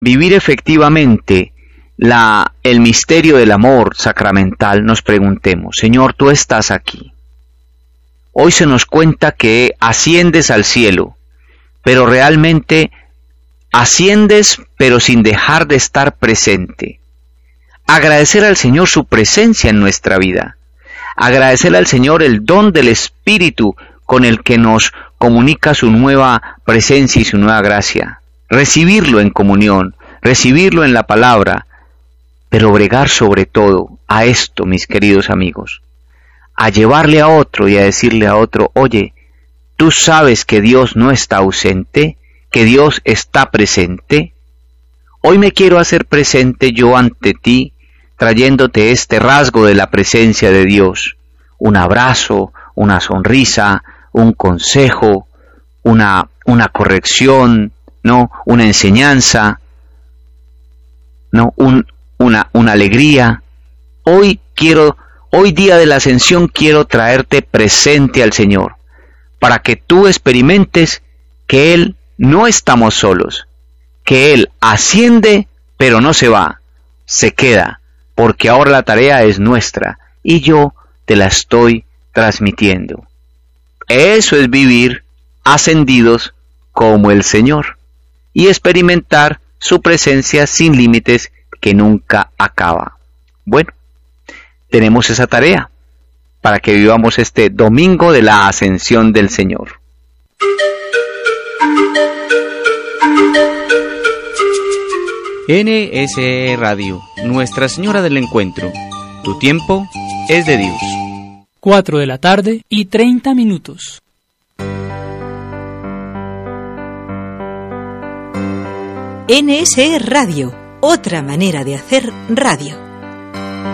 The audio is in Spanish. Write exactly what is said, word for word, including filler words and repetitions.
vivir efectivamente la, el misterio del amor sacramental, nos preguntemos, Señor, tú estás aquí. Hoy se nos cuenta que asciendes al cielo, pero realmente asciendes pero sin dejar de estar presente. Agradecer al Señor su presencia en nuestra vida. Agradecer al Señor el don del Espíritu con el que nos comunica su nueva presencia y su nueva gracia. Recibirlo en comunión, recibirlo en la palabra, pero bregar sobre todo a esto, mis queridos amigos, a llevarle a otro y a decirle a otro, oye, ¿tú sabes que Dios no está ausente? ¿Que Dios está presente? Hoy me quiero hacer presente yo ante ti, trayéndote este rasgo de la presencia de Dios, un abrazo, una sonrisa, un consejo, una, una corrección, ¿no? Una enseñanza, ¿no? Un, una, una alegría. Hoy quiero, hoy día de la Ascensión quiero traerte presente al Señor, para que tú experimentes que Él no estamos solos, que Él asciende pero no se va, se queda, porque ahora la tarea es nuestra y yo te la estoy transmitiendo. Eso es vivir ascendidos como el Señor y experimentar su presencia sin límites que nunca acaba. Bueno, tenemos esa tarea para que vivamos este domingo de la Ascensión del Señor. N S E Radio, Nuestra Señora del Encuentro. Tu tiempo es de Dios. Cuatro de la tarde y treinta minutos. N S E Radio, otra manera de hacer radio.